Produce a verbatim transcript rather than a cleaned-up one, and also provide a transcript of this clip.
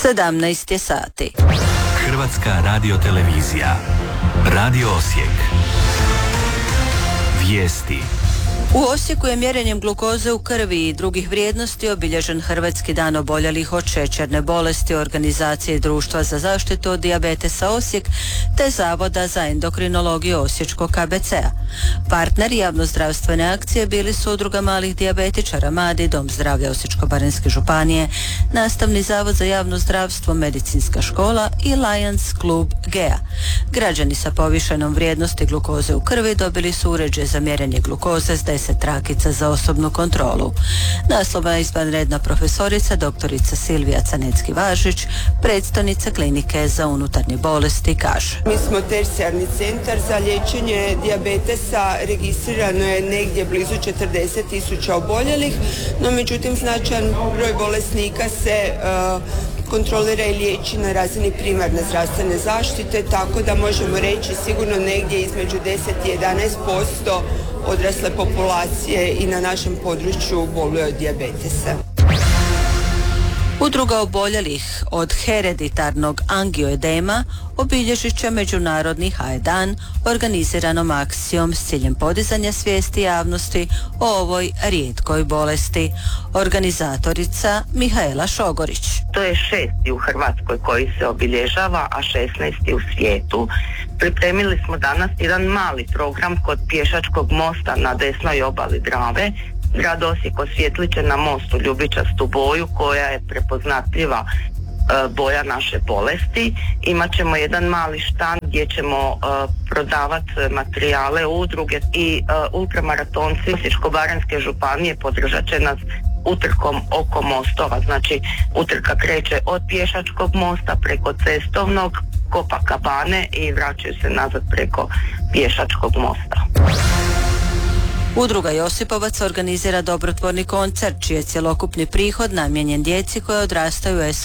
sedamnaest je sati. Hrvatska radiotelevizija. Radio Osijek. Vijesti. U Osijeku je mjerenjem glukoze u krvi i drugih vrijednosti obilježen Hrvatski dan oboljelih od šećerne bolesti organizacije Društva za zaštitu od dijabetesa Osijek te Zavoda za endokrinologiju Osječkog K B C-a. Partneri javnozdravstvene akcije bili su Udruga malih dijabetičara Madi, Dom zdravlja Osječko-baranjske županije, Nastavni zavod za javno zdravstvo, Medicinska škola i Lions klub Gea. Građani sa povišenom vrijednosti glukoze u krvi dobili su uređaj za mjerenje glukoze s deset trakica za osobnu kontrolu. Naslova izvanredna profesorica doktorica Silvija Canecki-Važić, predstojnica klinike za unutarnje bolesti, kaže: Mi smo tercijarni centar za liječenje dijabetesa, registrirano je negdje blizu četrdeset tisuća oboljelih, no međutim značajan broj bolesnika se uh, kontrolira i liječi na razini primarne zdravstvene zaštite, tako da možemo reći sigurno negdje između deset i jedanaest posto odrasle populacije i na našem području boluje od dijabetesa. Udruga oboljelih od hereditarnog angioedema obilježit će Međunarodni H I dan organiziranom akcijom s ciljem podizanja svijesti javnosti o ovoj rijetkoj bolesti. Organizatorica Mihaela Šogorić. To je šesti u Hrvatskoj koji se obilježava, a šesnaesti u svijetu. Pripremili smo danas jedan mali program kod pješačkog mosta na desnoj obali Drave. Grad Osijek osvijetlit će na mostu ljubičastu boju koja je prepoznatljiva e, boja naše bolesti. Imaćemo jedan mali štand gdje ćemo e, prodavati materijale udruge i e, ultramaratonci Osječko-baranjske županije podržat će nas utrkom oko mostova. Znači utrka kreće od pješačkog mosta preko cestovnog, Copacabane i vraćaju se nazad preko pješačkog mosta. Udruga Josipovac organizira dobrotvorni koncert čiji je cjelokupni prihod namijenjen djeci koja odrastaju u